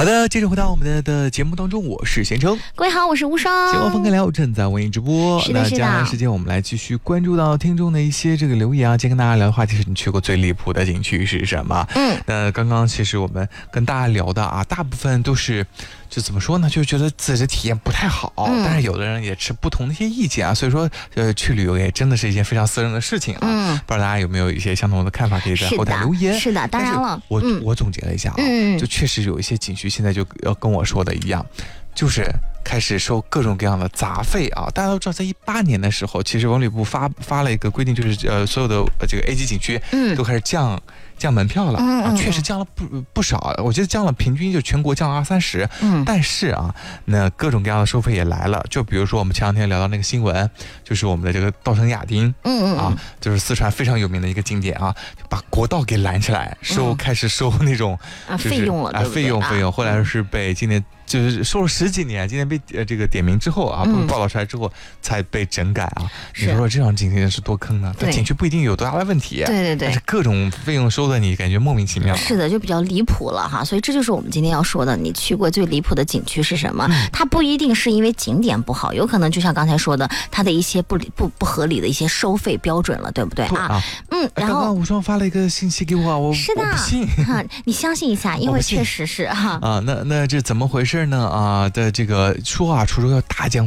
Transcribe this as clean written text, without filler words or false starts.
好的，接着回到我们的节目当中，我是贤成。 各位好，我是无双。 节目风格聊正在为您直播。 是的， 那接下来时间我们来继续关注到听众的一些这个留言啊。今天跟大家聊的话题是你去过最离谱的景区是什么？那刚刚其实我们跟大家聊的啊，大部分都是就怎么说呢，就觉得自己的体验不太好，但是有的人也持不同的一些意见啊。所以说去旅游也真的是一件非常私人的事情啊。不知道大家有没有一些相同的看法，可以在后台留言。 是的，当然了。 我总结了一下啊，就确实有一些景区现在就要跟我说的一样，就是开始收各种各样的杂费啊！大家都知道，在2018年的时候，其实文旅部发了一个规定，就是所有的这个 A 级景区都开始降门票了，确实降了不少，我觉得降了平均就全国降了20-30%。但是啊，那各种各样的收费也来了，就比如说我们前两天聊到那个新闻，就是我们的这个稻城亚丁，就是四川非常有名的一个景点啊，把国道给拦起来，开始收那种费用了，对不对？ 费用，后来是被今年。就是收了10几年，今天被这个点名之后啊，报道出来之后才被整改啊。你说这样景点是多坑呢？它景区不一定有多大的问题， 对， 但是各种费用收的你感觉莫名其妙。 是的，就比较离谱了哈。所以这就是我们今天要说的，你去过最离谱的景区是什么？它不一定是因为景点不好，有可能就像刚才说的，它的一些不合理的一些收费标准了，对不对啊？然后刚刚无双发了一个信息给我，我不信你相信一下，因为确实是哈那这怎么回事呢？啊的这个说啊，滁州要大降